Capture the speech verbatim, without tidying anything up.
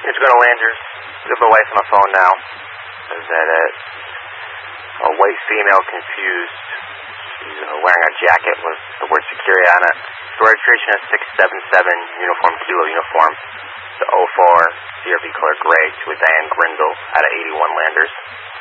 It's going to Landers. We have my wife on the phone now. Is that it? A white female confused. She's uh, wearing a jacket with the word security on it. The registration is six seven seven Uniform Kilo Uniform. The oh four C R V color gray to a Diane Grindle out of eighty-one Landers.